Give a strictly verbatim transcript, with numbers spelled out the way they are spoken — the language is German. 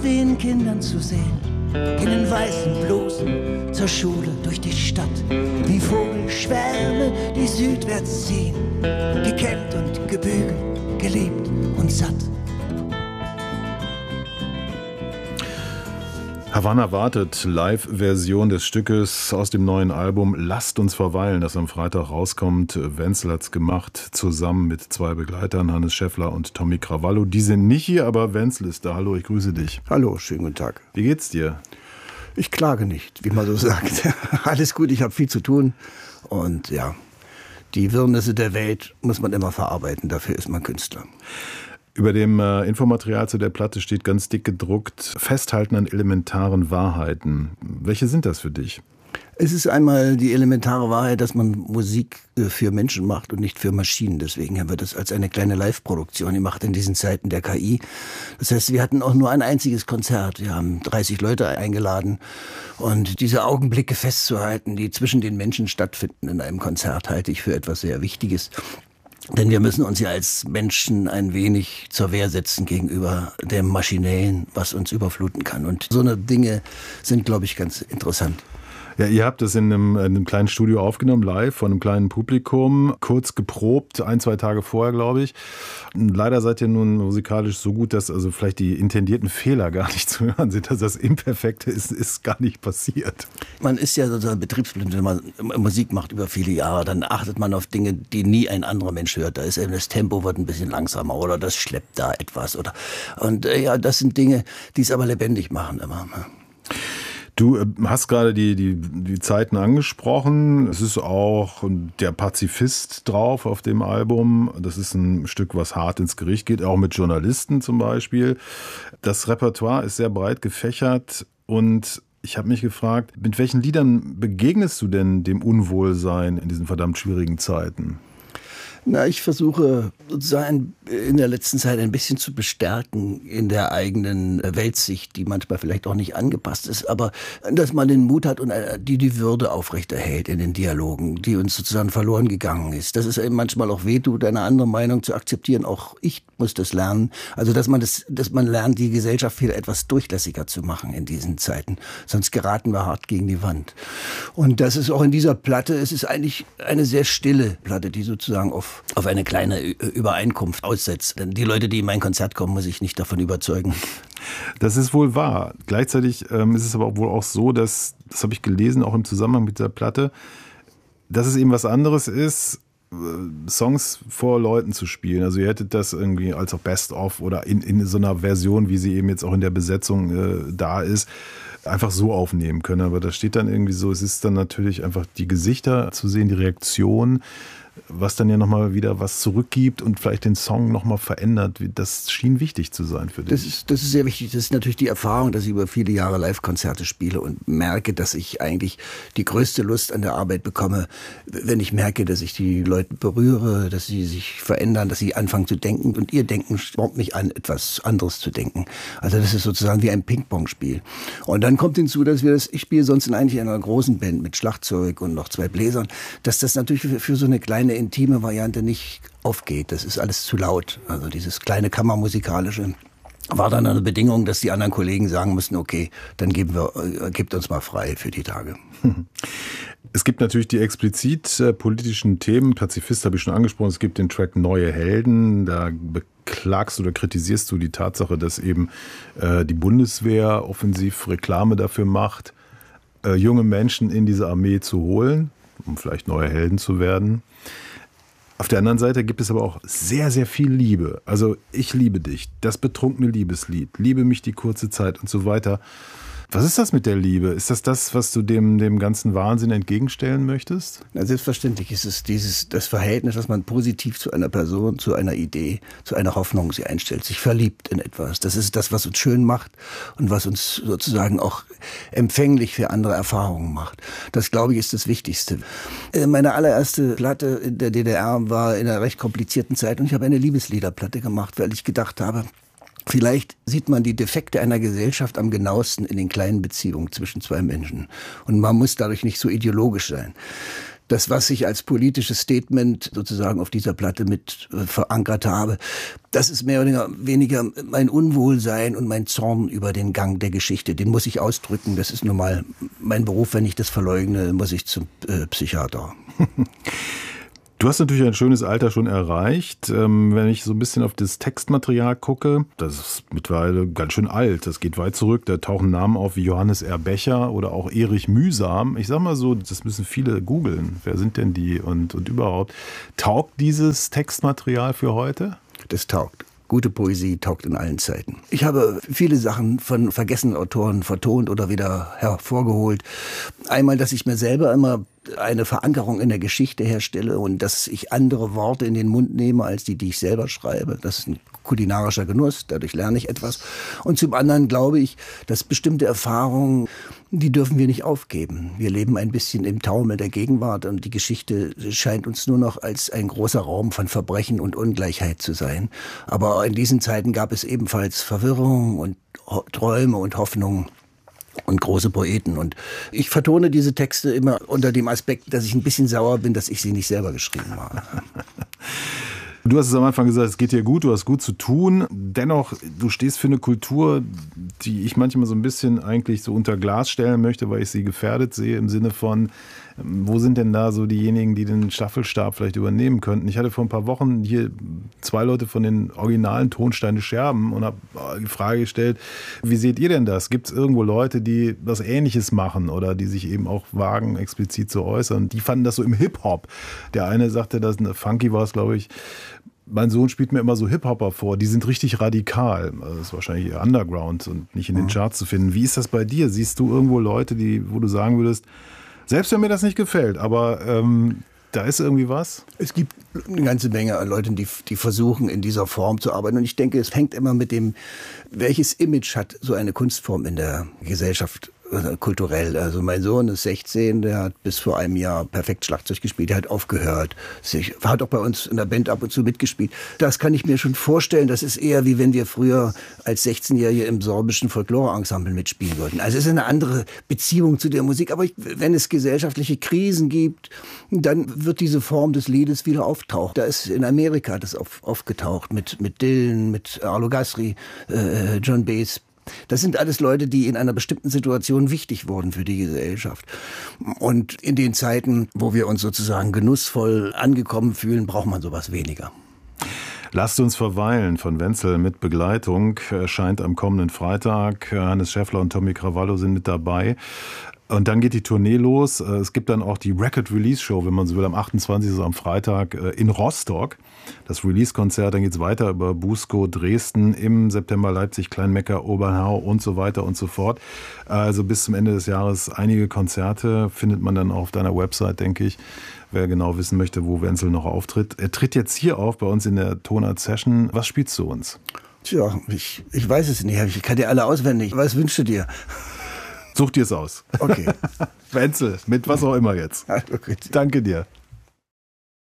den Kindern zu sehen, in den weißen Blusen zur Schule durch die Stadt, wie Vogelschwärme, die südwärts ziehen, gekämmt und gebügelt, gelebt und satt. Havanna wartet, Live-Version des Stückes aus dem neuen Album Lasst uns verweilen, das am Freitag rauskommt. Wenzel hat's gemacht, zusammen mit zwei Begleitern, Hannes Schäffler und Tommy Cravallo. Die sind nicht hier, aber Wenzel ist da. Hallo, ich grüße dich. Hallo, schönen guten Tag. Wie geht's dir? Ich klage nicht, wie man so sagt. Alles gut, ich habe viel zu tun. Und ja, die Wirrnisse der Welt muss man immer verarbeiten, dafür ist man Künstler. Über dem äh, Infomaterial zu der Platte steht ganz dick gedruckt: Festhalten an elementaren Wahrheiten. Welche sind das für dich? Es ist einmal die elementare Wahrheit, dass man Musik für Menschen macht und nicht für Maschinen. Deswegen wird es als eine kleine Live-Produktion gemacht in diesen Zeiten der K I. Das heißt, wir hatten auch nur ein einziges Konzert. Wir haben dreißig Leute eingeladen. Und diese Augenblicke festzuhalten, die zwischen den Menschen stattfinden in einem Konzert, halte ich für etwas sehr Wichtiges. Denn wir müssen uns ja als Menschen ein wenig zur Wehr setzen gegenüber dem Maschinellen, was uns überfluten kann. Und so eine Dinge sind, glaube ich, ganz interessant. Ja, ihr habt das in einem, in einem kleinen Studio aufgenommen, live, von einem kleinen Publikum, kurz geprobt, ein, zwei Tage vorher, glaube ich. Leider seid ihr nun musikalisch so gut, dass also vielleicht die intendierten Fehler gar nicht zu hören sind, dass das Imperfekte ist, ist gar nicht passiert. Man ist ja sozusagen betriebsblind, wenn man Musik macht über viele Jahre, dann achtet man auf Dinge, die nie ein anderer Mensch hört. Da ist eben das Tempo wird ein bisschen langsamer oder das schleppt da etwas. Oder und äh, ja, das sind Dinge, die es aber lebendig machen immer. Du hast gerade die, die, die Zeiten angesprochen. Es ist auch der Pazifist drauf auf dem Album. Das ist ein Stück, was hart ins Gericht geht, auch mit Journalisten zum Beispiel. Das Repertoire ist sehr breit gefächert und ich habe mich gefragt, mit welchen Liedern begegnest du denn dem Unwohlsein in diesen verdammt schwierigen Zeiten? Na, ich versuche sozusagen in der letzten Zeit ein bisschen zu bestärken in der eigenen Weltsicht, die manchmal vielleicht auch nicht angepasst ist, aber dass man den Mut hat und die die Würde aufrechterhält in den Dialogen, die uns sozusagen verloren gegangen ist. Dass es eben manchmal auch wehtut, eine andere Meinung zu akzeptieren. Auch ich muss das lernen. Also dass man das, dass man lernt, die Gesellschaft wieder etwas durchlässiger zu machen in diesen Zeiten. Sonst geraten wir hart gegen die Wand. Und das ist auch in dieser Platte. Es ist eigentlich eine sehr stille Platte, die sozusagen auf auf eine kleine Übereinkunft aussetzt. Denn die Leute, die in mein Konzert kommen, muss ich nicht davon überzeugen. Das ist wohl wahr. Gleichzeitig ähm, ist es aber wohl auch so, dass, das habe ich gelesen, auch im Zusammenhang mit dieser Platte, dass es eben was anderes ist, Songs vor Leuten zu spielen. Also ihr hättet das irgendwie als auch Best-of oder in, in so einer Version, wie sie eben jetzt auch in der Besetzung äh, da ist, einfach so aufnehmen können. Aber da steht dann irgendwie so, es ist dann natürlich einfach die Gesichter zu sehen, die Reaktion, was dann ja nochmal wieder was zurückgibt und vielleicht den Song nochmal verändert. Das schien wichtig zu sein für dich. Das ist, das ist sehr wichtig. Das ist natürlich die Erfahrung, dass ich über viele Jahre Live-Konzerte spiele und merke, dass ich eigentlich die größte Lust an der Arbeit bekomme, wenn ich merke, dass ich die Leute berühre, dass sie sich verändern, dass sie anfangen zu denken und ihr Denken spornt mich an, etwas anderes zu denken. Also das ist sozusagen wie ein Ping-Pong-Spiel. Und dann kommt hinzu, dass wir das, ich spiele sonst eigentlich in einer großen Band mit Schlagzeug und noch zwei Bläsern, dass das natürlich für, für so eine kleine intime Variante nicht aufgeht. Das ist alles zu laut. Also dieses kleine Kammermusikalische war dann eine Bedingung, dass die anderen Kollegen sagen mussten, okay, dann geben wir, äh, gebt uns mal frei für die Tage. Es gibt natürlich die explizit äh, politischen Themen. Pazifist habe ich schon angesprochen. Es gibt den Track Neue Helden. Da beklagst oder kritisierst du die Tatsache, dass eben äh, die Bundeswehr offensiv Reklame dafür macht, äh, junge Menschen in diese Armee zu holen, um vielleicht neue Helden zu werden. Auf der anderen Seite gibt es aber auch sehr, sehr viel Liebe. Also ich liebe dich, das betrunkene Liebeslied, liebe mich die kurze Zeit und so weiter. Was ist das mit der Liebe? Ist das das, was du dem, dem ganzen Wahnsinn entgegenstellen möchtest? Na, selbstverständlich ist es dieses, das Verhältnis, dass man positiv zu einer Person, zu einer Idee, zu einer Hoffnung sie einstellt, sich verliebt in etwas. Das ist das, was uns schön macht und was uns sozusagen auch empfänglich für andere Erfahrungen macht. Das, glaube ich, ist das Wichtigste. Meine allererste Platte in der D D R war in einer recht komplizierten Zeit und ich habe eine Liebesliederplatte gemacht, weil ich gedacht habe, vielleicht sieht man die Defekte einer Gesellschaft am genauesten in den kleinen Beziehungen zwischen zwei Menschen. Und man muss dadurch nicht so ideologisch sein. Das, was ich als politisches Statement sozusagen auf dieser Platte mit äh, verankert habe, das ist mehr oder weniger mein Unwohlsein und mein Zorn über den Gang der Geschichte. Den muss ich ausdrücken. Das ist nun mal mein Beruf. Wenn ich das verleugne, muss ich zum äh, Psychiater. Du hast natürlich ein schönes Alter schon erreicht. Ähm, wenn ich so ein bisschen auf das Textmaterial gucke, das ist mittlerweile ganz schön alt. Das geht weit zurück. Da tauchen Namen auf wie Johannes R. Becher oder auch Erich Mühsam. Ich sag mal so, das müssen viele googeln. Wer sind denn die und, und überhaupt? Taugt dieses Textmaterial für heute? Das taugt. Gute Poesie taugt in allen Zeiten. Ich habe viele Sachen von vergessenen Autoren vertont oder wieder hervorgeholt. Einmal, dass ich mir selber immer eine Verankerung in der Geschichte herstelle und dass ich andere Worte in den Mund nehme als die, die ich selber schreibe. Das ist ein kulinarischer Genuss, dadurch lerne ich etwas. Und zum anderen glaube ich, dass bestimmte Erfahrungen, die dürfen wir nicht aufgeben. Wir leben ein bisschen im Taumel der Gegenwart und die Geschichte scheint uns nur noch als ein großer Raum von Verbrechen und Ungleichheit zu sein. Aber in diesen Zeiten gab es ebenfalls Verwirrung und Träume und Hoffnungen und große Poeten. Und ich vertone diese Texte immer unter dem Aspekt, dass ich ein bisschen sauer bin, dass ich sie nicht selber geschrieben habe. Du hast es am Anfang gesagt, es geht dir gut, du hast gut zu tun. Dennoch, du stehst für eine Kultur, die ich manchmal so ein bisschen eigentlich so unter Glas stellen möchte, weil ich sie gefährdet sehe im Sinne von, wo sind denn da so diejenigen, die den Staffelstab vielleicht übernehmen könnten? Ich hatte vor ein paar Wochen hier zwei Leute von den originalen Tonsteine Scherben und habe die Frage gestellt, wie seht ihr denn das? Gibt es irgendwo Leute, die was Ähnliches machen oder die sich eben auch wagen, explizit zu äußern? Die fanden das so im Hip-Hop. Der eine sagte, das Funky war es, glaube ich, mein Sohn spielt mir immer so Hip-Hopper vor, die sind richtig radikal. Also das ist wahrscheinlich eher Underground und nicht in den Charts zu finden. Wie ist das bei dir? Siehst du irgendwo Leute, die, wo du sagen würdest, selbst wenn mir das nicht gefällt, aber ähm, da ist irgendwie was? Es gibt eine ganze Menge an Leuten, die, die versuchen, in dieser Form zu arbeiten. Und ich denke, es hängt immer mit dem, welches Image hat so eine Kunstform in der Gesellschaft kulturell. Also mein Sohn ist sechzehn, der hat bis vor einem Jahr perfekt Schlagzeug gespielt, der hat aufgehört. Er hat auch bei uns in der Band ab und zu mitgespielt. Das kann ich mir schon vorstellen, das ist eher wie wenn wir früher als sechzehnjährige im sorbischen Folklore-Ensemble mitspielen würden. Also es ist eine andere Beziehung zu der Musik, aber ich, wenn es gesellschaftliche Krisen gibt, dann wird diese Form des Liedes wieder auftauchen. Da ist in Amerika das auf, aufgetaucht mit, mit Dylan, mit Arlo Guthrie, äh, John Baez. Das sind alles Leute, die in einer bestimmten Situation wichtig wurden für die Gesellschaft. Und in den Zeiten, wo wir uns sozusagen genussvoll angekommen fühlen, braucht man sowas weniger. Lasst uns verweilen von Wenzel mit Begleitung erscheint am kommenden Freitag. Hannes Schäffler und Tommy Cravallo sind mit dabei. Und dann geht die Tournee los. Es gibt dann auch die Record Release Show, wenn man so will, am achtundzwanzigsten am Freitag in Rostock. Das Release-Konzert, dann geht's weiter über Busko, Dresden, im September Leipzig, Kleinmecker, Obernhau und so weiter und so fort. Also bis zum Ende des Jahres einige Konzerte findet man dann auch auf deiner Website, denke ich. Wer genau wissen möchte, wo Wenzel noch auftritt. Er tritt jetzt hier auf bei uns in der Tonart Session. Was spielst du uns? Tja, ich, ich weiß es nicht. Ich kann dir alle auswendig. Was wünschst du dir? Such dir es aus. Okay. Wenzel, mit was auch immer jetzt. Okay. Danke dir.